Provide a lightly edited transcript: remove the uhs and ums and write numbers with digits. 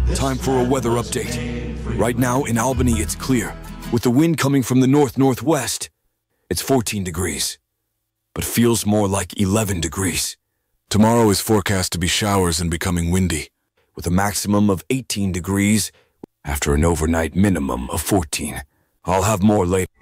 Time for a weather update. Right now in Albany, it's clear. With the wind coming from the north-northwest, it's 14 degrees, but feels more like 11 degrees. Tomorrow is forecast to be showers and becoming windy, with a maximum of 18 degrees after an overnight minimum of 14. I'll have more later.